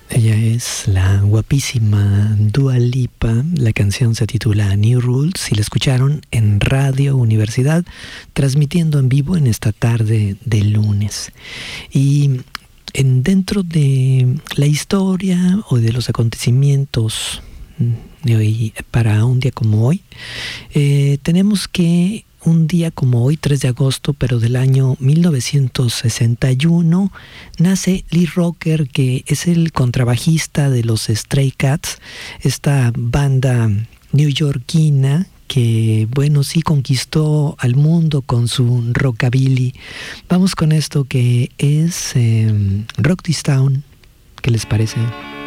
Ella es la guapísima Dua Lipa. La canción se titula New Rules y la escucharon en Radio Universidad, transmitiendo en vivo en esta tarde de lunes. Y dentro de la historia o de los acontecimientos de hoy, para un día como hoy, tenemos que un día como hoy, 3 de agosto, pero del año 1961, nace Lee Rocker, que es el contrabajista de los Stray Cats, esta banda neoyorquina que, bueno, sí conquistó al mundo con su rockabilly. Vamos con esto que es Rock This Town. ¿Qué les parece?